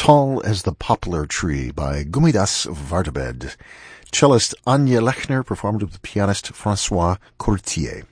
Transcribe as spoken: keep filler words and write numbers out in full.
Tall as the Poplar Tree by Gumidas Vartabed. Cellist Anya Lechner performed with pianist Francois Courtier.